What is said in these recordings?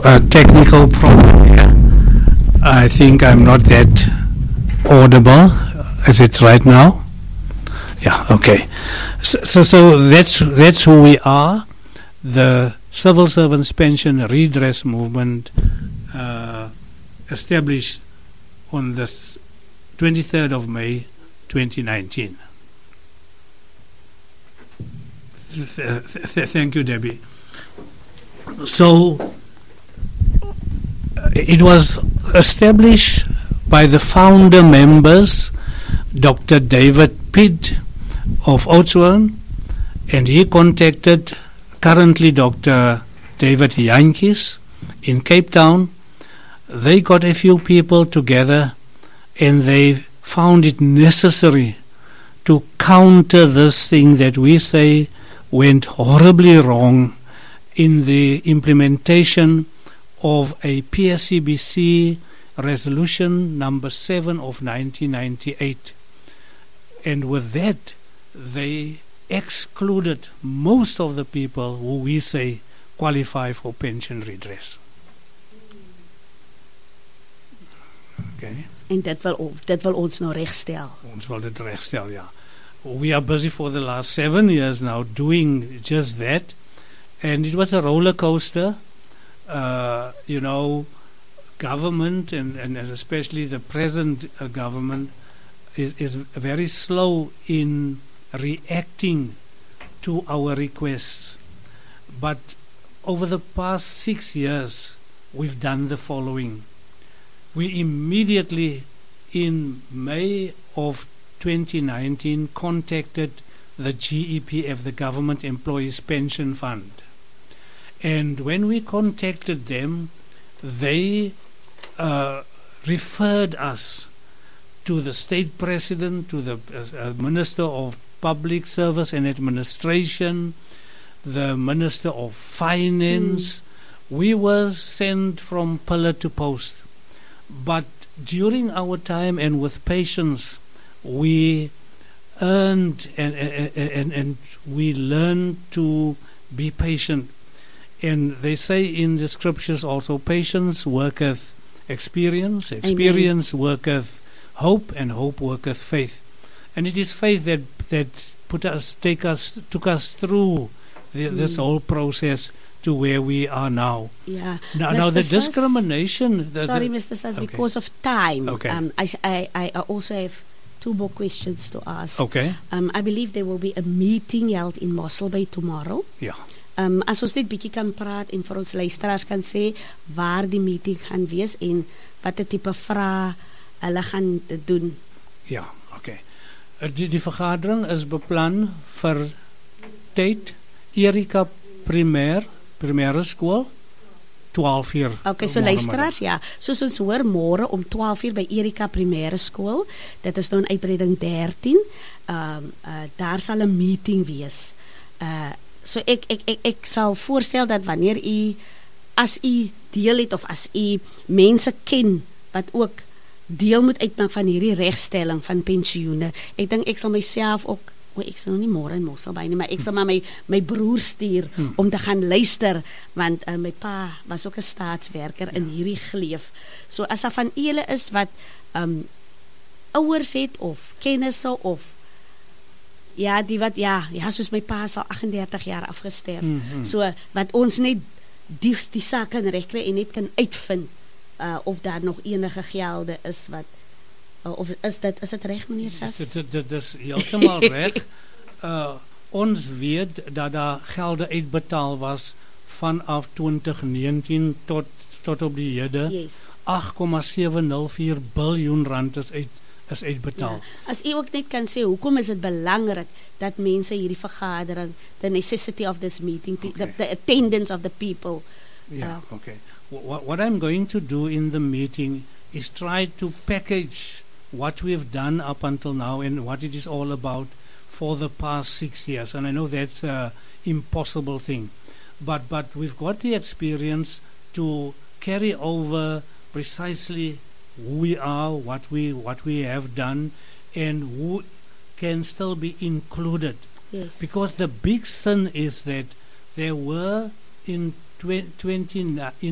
a technical problem here. I think I'm not that audible. Is it right now? Yeah, okay. So that's who we are. The Civil Servants Pension Redress Movement, established on the 23rd of May 2019. Thank you, Debbie. So it was established by the founder members, Dr. David Pitt of Oudtshoorn, and he contacted currently Dr. David Jantjies in Cape Town. They got a few people together and they found it necessary to counter this thing that we say went horribly wrong in the implementation of a PSCBC resolution number 7 of 1998. And with that, they excluded most of the people who we say qualify for pension redress. Okay. En dit wil ons nou regstel. Ons wil dit regstel, ja. We are busy for the last 7 years now doing just that. And it was a roller coaster. Government and especially the present government is very slow in reacting to our requests. But over the past 6 years, we've done the following. We immediately, in May of 2019, contacted the GEPF, the Government Employees Pension Fund. And when we contacted them, they referred us to the state president, to the Minister of Public Service and Administration, the Minister of Finance. We were sent from pillar to post. But during our time and with patience, we earned and we learned to be patient. And they say in the scriptures also, patience worketh experience, experience Amen. Worketh hope, and hope worketh faith. And it is faith that took us through this whole process to where we are now. Yeah. Now the discrimination. Sorry, Mr. Sass, okay. Because of time. Okay. I also have 2 more questions to ask. Okay. I believe there will be a meeting held in Mossel Bay tomorrow. Ja. As ons net bietjie kan praat en vir ons luisteraars kan sê waar die meeting gaan wees en watter tipe vrae hulle gaan doen. Ja, okay. Die vergadering is beplan vir tyd Erika primêre skool 12:00. Okay, so luisteraars, ja. Soos ons hoor môre om 12:00 by Erika primêre skool. Dit is nou in uitbreiding 13. Daar sal 'n meeting wees. So ek sal voorstel dat wanneer as u deel het of as u mense ken wat ook deel moet uitmaak van hierdie regstelling van pensioene, ek dink ek sal myself ook, ek sal nie môre in Mossel Bay nie, maar ek sal maar my broer stuur om te gaan luister, want my pa was ook 'n staatswerker in hierdie geleef. So as daar van julle is wat ouers het of kennisse of soos my pa is al 38 jaar afgesterf. So wat ons net die saak kan regkry en net kan uitvind of daar nog enige gelde is wat of is dit reg, meneer Sass? Dit is heeltemal reg. Ons weet dat daar gelde uitbetaal was vanaf 2019 tot op die hede. Yes. 8,704 biljoen rand is uitbetaal. Ja. As u ook net kan sê, hoekom is dit belangrik dat mense hierdie vergadering, the necessity of this meeting, Okay. the attendance of the people. Yeah, okay. What I'm going to do in the meeting is try to package what we've done up until now and what it is all about for the past 6 years. And I know that's an impossible thing. But we've got the experience to carry over precisely who we are, what we have done, and who can still be included. Yes. Because the big sin is that there were in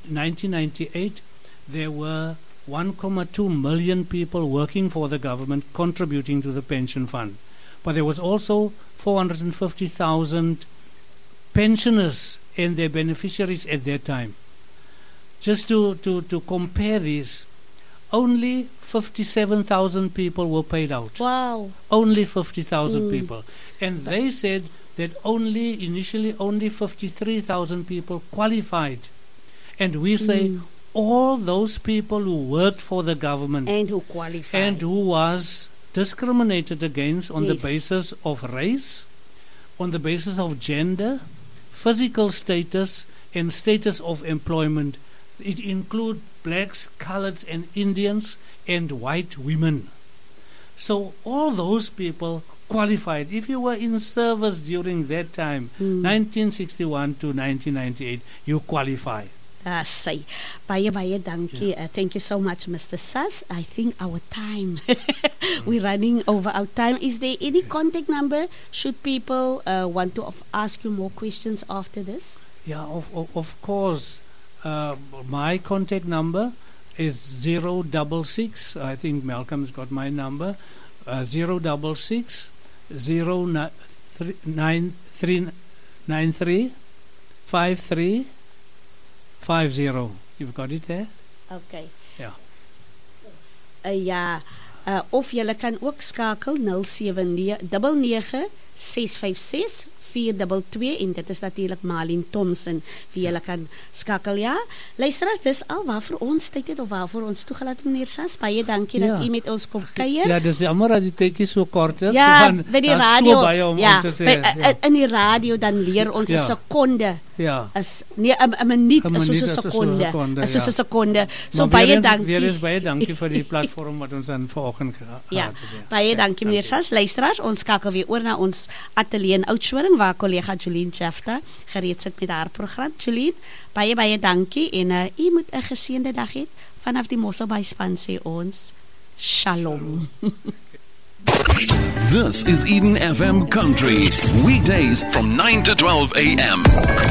1998, there were 1.2 million people working for the government contributing to the pension fund. But there was also 450,000 pensioners and their beneficiaries at that time. Just to compare these, only 57,000 people were paid out. Wow. Only 50,000 people. And they said that initially only 53,000 people qualified. And we say all those people who worked for the government and who qualified and who was discriminated against on the Yes. basis of race, on the basis of gender, physical status, and status of employment. It includes blacks, coloreds, and Indians, and white women. So all those people qualified. If you were in service during that time, 1961 to 1998, you qualify. Say, baie dankie. Thank you so much, Mr. Sas. I think our time, we're running over our time. Is there any contact number should people want to ask you more questions after this? Yeah, of course. My contact number is 066. I think Malcolm's got my number. 066 93 53 50. You've got it there? Okay. Ja. Of julle kan ook skakel 079 656 422 en dit is natuurlijk Malien Thompson wie julle kan skakel. Ja, luisteraars, dis al waarvoor ons tyd het of waarvoor ons toegelaat, meneer Sas. Baie dankie dat u met ons kom kuier. Ja, dis jammer dat die tydjie so kort is. Ja, by die radio. So baie om te sê. In die radio dan leer ons 'n sekonde. Ja. Is nee 'n minuut is soos 'n sekonde. Is soos 'n sekonde. So baie dankie. Weer eens baie dankie vir die platform wat ons aan vanoggend gehad het. Ja. Baie dankie meneer Sas. Luisteraars, ons skakel weer oor na ons ateljee in Oudtshoorn waar kollega Jolien Jafta gereed sit met haar program. Jolien, baie dankie en u moet 'n geseënde dag hê. Vanaf die Mosselbaai span sê ons Shalom. This is Eden FM Country, weekdays from 9 to 12 a.m.